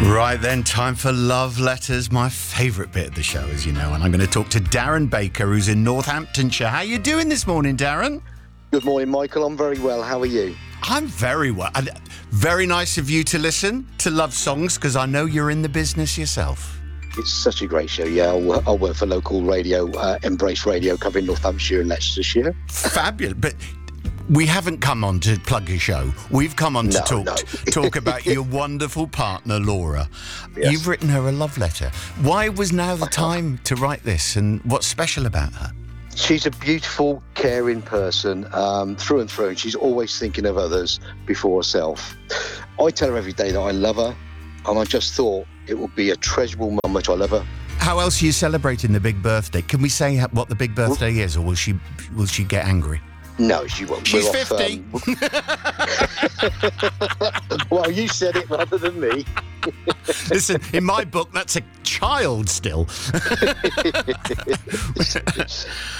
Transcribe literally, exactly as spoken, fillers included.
Right then, time for Love Letters, my favourite bit of the show, as you know, and I'm going to talk to Darren Baker, who's in Northamptonshire. How are you doing this morning, Darren? Good morning, Michael. I'm very well. How are you? I'm very well. And very nice of you to listen to love songs, because I know you're in the business yourself. It's such a great show. Yeah, I'll, I'll work for local radio, uh, Embrace Radio, covering Northamptonshire and Leicestershire. Fabulous. But we haven't come on to plug your show. We've come on to No, talk no. talk about your wonderful partner, Laura. Yes. You've written her a love letter. Why was now the time to write this, and what's special about her? She's a beautiful, caring person um, through and through, and she's always thinking of others before herself. I tell her every day that I love her, and I just thought it would be a treasurable moment. I love her. How else are you celebrating the big birthday? Can we say what the big birthday is, or will she will she get angry? No, she won't. She's We're fifty. Off, um... well, you said it rather than me. Listen, in my book, that's a child still.